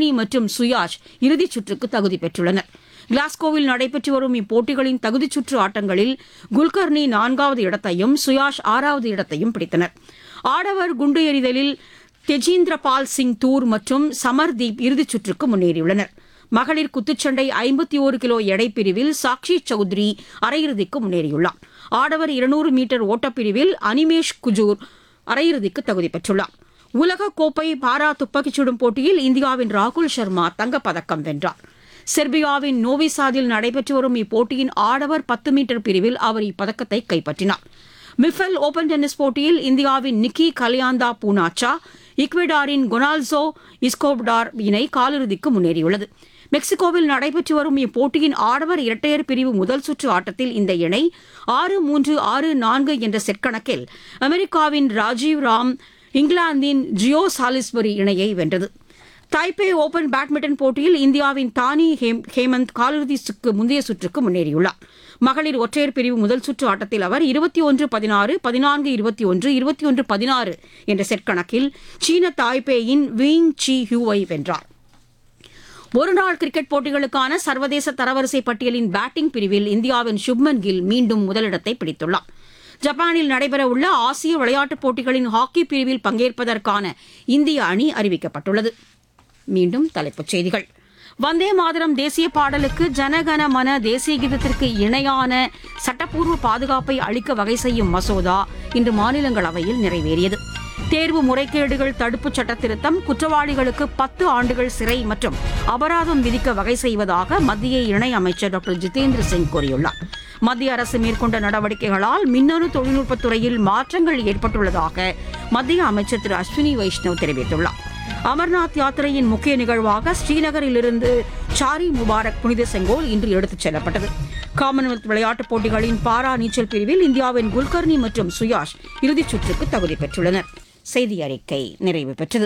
குல்கர்னி மற்றும் சுயாஷ் இறுதிச் சுற்றுக்கு தகுதி பெற்றுள்ளனர். கிளாஸ்கோவில் நடைபெற்று வரும் இப்போட்டிகளின் தகுதிச் சுற்று ஆட்டங்களில் குல்கர்னி 4வது இடத்தையும் சுயாஷ் 6வது இடத்தையும் பிடித்தனர். ஆடவர் குண்டு எறிதலில் தெஜீந்திர பால் சிங் தூர் மற்றும் சமர்தீப் இறுதிச் சுற்றுக்கு முன்னேறியுள்ளனர். மகளிர் குத்துச்சண்டை 51 கிலோ எடை பிரிவில் சாக்ஷி சௌத்ரி அரையிறுதிக்கு முன்னேறியுள்ளார். ஆடவர் 200 மீட்டர் ஓட்டப்பிரிவில் அனிமேஷ் குஜூர் அரையிறுதிக்கு தகுதி பெற்றுள்ளார். உலகக்கோப்பை பாரா துப்பாக்கிச் சுடும் போட்டியில் இந்தியாவின் ராகுல் சர்மா தங்கப்பதக்கம் வென்றார். செர்பியாவின் நோவிசாதில் நடைபெற்று வரும் இப்போட்டியின் ஆடவர் 10 மீட்டர் பிரிவில் அவர் இப்பதக்கத்தை கைப்பற்றினார். மிஃபெல் ஓபன் டென்னிஸ் போட்டியில் இந்தியாவின் நிக்கி கலியாந்தா பூனாச்சா ஈக்வெடாரின் கொனால்சோ இஸ்கோப்டார் இணை காலிறுதிக்கு முன்னேறியுள்ளது. மெக்சிகோவில் நடைபெற்று வரும் இப்போட்டியின் ஆடவர் இரட்டையர் பிரிவு முதல் சுற்று ஆட்டத்தில் இந்த இணை 6-3, 6-4 என்ற செட் கணக்கில் அமெரிக்காவின் ராஜீவ் ராம் இங்கிலாந்தின் ஜியோ சாலிஸ்பரி இணையை வென்றது. தைப்பே ஓபன் பேட்மிண்டன் போட்டியில் இந்தியாவின் தானி ஹேமந்த் காலிறுதிக்கு முந்தைய சுற்றுக்கு முன்னேறியுள்ளார். மகளிர் ஒற்றையர் பிரிவு முதல் சுற்று ஆட்டத்தில் அவர் 21-16, 14-21, 21-16 என்ற செட் கணக்கில் சீன தாய்பேயின் வீங் சி ஹியூவை வென்றார். ஒருநாள் கிரிக்கெட் போட்டிகளுக்கான சர்வதேச தரவரிசை பட்டியலின் பேட்டிங் பிரிவில் இந்தியாவின் சுப்மன் கில் மீண்டும் முதலிடத்தை பிடித்துள்ளார். ஜப்பானில் நடைபெறவுள்ள ஆசிய விளையாட்டுப் போட்டிகளின் ஹாக்கி பிரிவில் பங்கேற்பதற்கான இந்திய அணி அறிவிக்கப்பட்டுள்ளது. மீண்டும் தலைப்புச் செய்திகள். வந்தே மாதரம் தேசிய பாடலுக்கு ஜனகன மன தேசிய கீதத்திற்கு இணையான சட்டப்பூர்வ பாதுகாப்பை அளிக்க வகை செய்யும் மசோதா இன்று மாநிலங்களவையில் நிறைவேறியது. தேர்வு முறைகேடுகள் தடுப்புச் சட்ட திருத்தம் குற்றவாளிகளுக்கு 10 ஆண்டுகள் சிறை மற்றும் அபராதம் விதிக்க வகை செய்வதாக மத்திய இணையமைச்சர் டாக்டர் ஜிதேந்திர சிங் கூறியுள்ளார். மத்திய அரசு மேற்கொண்ட நடவடிக்கைகளால் மின்னணு தொழில்நுட்பத் துறையில் மாற்றங்கள் ஏற்பட்டுள்ளதாக மத்திய அமைச்சர் திரு அஸ்வினி வைஷ்ணவ் தெரிவித்துள்ளார். அமர்நாத் யாத்திரையின் முக்கிய நிகழ்வாக ஸ்ரீநகரிலிருந்து சாரி முபாரக் புனித செங்கோல் இன்று எடுத்துச் செல்லப்பட்டது. காமன்வெல்த் விளையாட்டுப் போட்டிகளின் பாரா நீச்சல் பிரிவில் இந்தியாவின் குல்கர்னி மற்றும் சுயாஷ் இறுதிச் சுற்றுக்கு தகுதி பெற்றுள்ளனர். செய்தி அறிக்கை நிறைவு பெற்றது.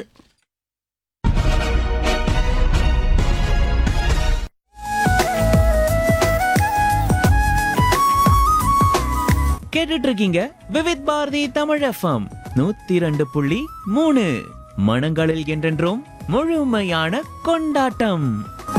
கேட்டுட்டு இருக்கீங்க விவித் பாரதி தமிழ் எஃப்எம் 102.3 மனங்களில் என்றென்றும் முழுமையான கொண்டாட்டம்.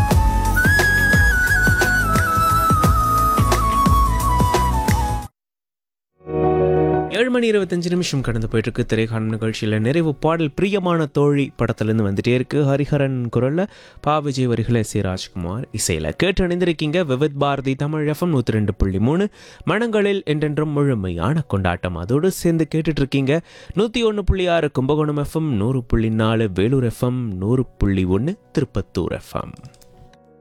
7:25 கடந்து போயிட்டு இருக்கு. திரைக்கான நிகழ்ச்சியில் நிறைவு பாடல் பிரியமான தோழி படத்திலிருந்து வந்துட்டே இருக்கு. ஹரிஹரன் குரல்ல பா விஜய் வரிகளை சி ராஜ்குமார் இசையில கேட்டு அணிந்திருக்கீங்க. விவித் பாரதி தமிழ் எஃப்எம் 102.3 மனங்களில் என்றென்றும் முழுமையான கொண்டாட்டம். அதோடு சேர்ந்து கேட்டுட்டு இருக்கீங்க 101.6 Kumbakonam FM, 100.4 Vellore FM, 100.1 Tirupattur FM.